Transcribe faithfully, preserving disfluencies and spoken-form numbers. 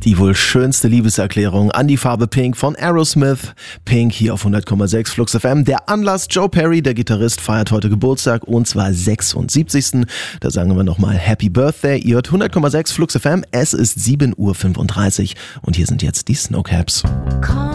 Die wohl schönste Liebeserklärung an die Farbe Pink von Aerosmith. Pink hier auf hundert Komma sechs Flux F M. Der Anlass: Joe Perry, der Gitarrist, feiert heute Geburtstag und zwar sechsundsiebzigsten Da sagen wir nochmal Happy Birthday. Ihr hört hundert Komma sechs Flux F M. Es ist sieben Uhr fünfunddreißig und hier sind jetzt die Snowcaps.